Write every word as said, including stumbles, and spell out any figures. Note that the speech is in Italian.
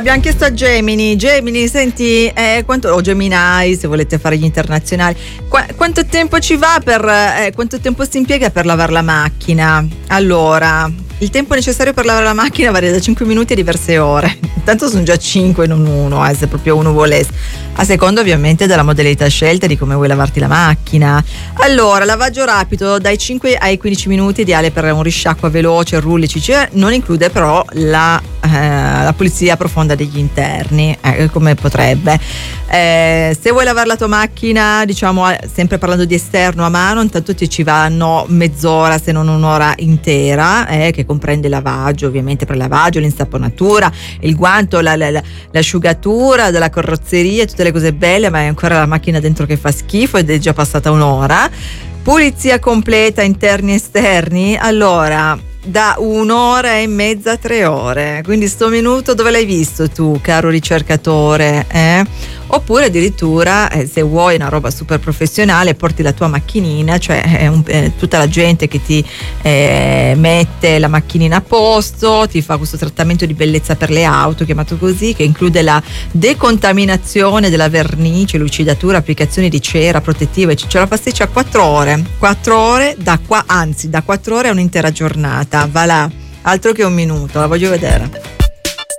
Abbiamo chiesto a Gemini, Gemini, senti, eh, quanto, o Gemini, se volete fare gli internazionali, qu- quanto tempo ci va per, eh, quanto tempo si impiega per lavare la macchina? Allora, il tempo necessario per lavare la macchina varia da cinque minuti a diverse ore. Intanto sono già cinque, non uno, eh, se proprio uno volesse. A seconda ovviamente della modalità scelta di come vuoi lavarti la macchina. Allora, lavaggio rapido dai cinque ai quindici minuti, ideale per un risciacqua veloce, rulli, ciccia, non include però la, eh, la pulizia profonda degli interni, eh, come potrebbe. Eh, se vuoi lavare la tua macchina, diciamo, sempre parlando di esterno a mano, intanto ti ci vanno mezz'ora se non un'ora intera, eh, che comprende il lavaggio, ovviamente per il lavaggio, l'insaponatura, il guanto, la, la, la, l'asciugatura della carrozzeria, tutte le cose belle, ma è ancora la macchina dentro che fa schifo ed è già passata un'ora. Pulizia completa interni e esterni, allora da un'ora e mezza a tre ore, quindi sto minuto dove l'hai visto tu, caro ricercatore, eh? Oppure addirittura, eh, se vuoi una roba super professionale, porti la tua macchinina, cioè eh, un, eh, tutta la gente che ti eh, mette la macchinina a posto, ti fa questo trattamento di bellezza per le auto, chiamato così, che include la decontaminazione della vernice, lucidatura, applicazioni di cera protettiva, ce la pasticcia a quattro ore, quattro ore da qua, anzi da quattro ore a un'intera giornata, va là, altro che un minuto, la voglio vedere.